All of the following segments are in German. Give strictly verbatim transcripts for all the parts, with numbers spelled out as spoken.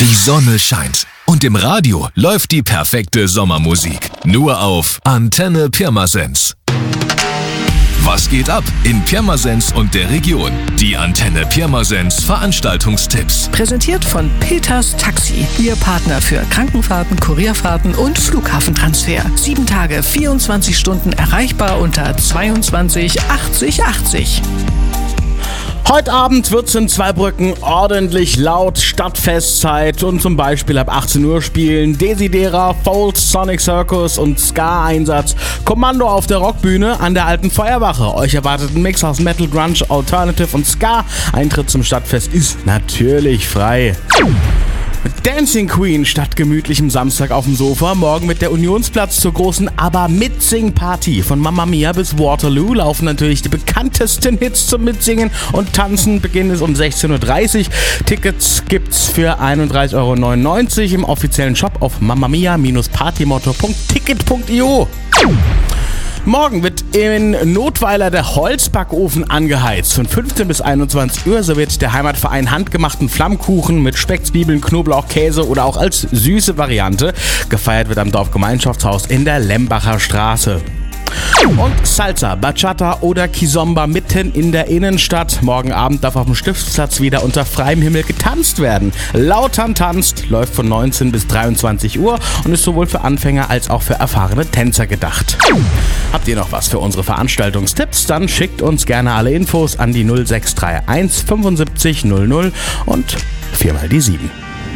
Die Sonne scheint und im Radio läuft die perfekte Sommermusik. Nur auf Antenne Pirmasens. Was geht ab in Pirmasens und der Region? Die Antenne Pirmasens Veranstaltungstipps. Präsentiert von Peters Taxi. Ihr Partner für Krankenfahrten, Kurierfahrten und Flughafentransfer. Sieben Tage, vierundzwanzig Stunden erreichbar unter zweiundzwanzig achtzig achtzig. Heute Abend wird's in Zweibrücken ordentlich laut, Stadtfestzeit, und zum Beispiel ab achtzehn Uhr spielen Desidera, Folds, Sonic Circus und Ska-Einsatz. Kommando auf der Rockbühne an der alten Feuerwache. Euch erwartet ein Mix aus Metal, Grunge, Alternative und Ska. Eintritt zum Stadtfest ist natürlich frei. Dancing Queen statt gemütlichem Samstag auf dem Sofa. Morgen mit der Unionsplatz zur großen Aber-Mitsing-Party. Von Mamma Mia bis Waterloo laufen natürlich die bekanntesten Hits zum Mitsingen und Tanzen. Beginn ist um sechzehn Uhr dreißig. Tickets gibt's für einunddreißig Euro neunundneunzig im offiziellen Shop auf mamamia Partymotto Punkt ticket Punkt io. Morgen wird in Notweiler der Holzbackofen angeheizt. Von fünfzehn bis einundzwanzig Uhr, so wird der Heimatverein handgemachten Flammkuchen mit Speck, Zwiebeln, Knoblauch, Käse oder auch als süße Variante. Gefeiert wird am Dorfgemeinschaftshaus in der Lembacher Straße. Und Salsa, Bachata oder Kizomba mitten in der Innenstadt. Morgen Abend darf auf dem Stiftsplatz wieder unter freiem Himmel getanzt werden. Lautern tanzt läuft von neunzehn bis dreiundzwanzig Uhr und ist sowohl für Anfänger als auch für erfahrene Tänzer gedacht. Habt ihr noch was für unsere Veranstaltungstipps? Dann schickt uns gerne alle Infos an die null sechs drei eins fünfundsiebzig null null und viermal die sieben.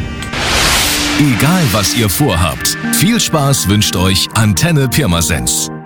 Egal was ihr vorhabt, viel Spaß wünscht euch Antenne Pirmasens.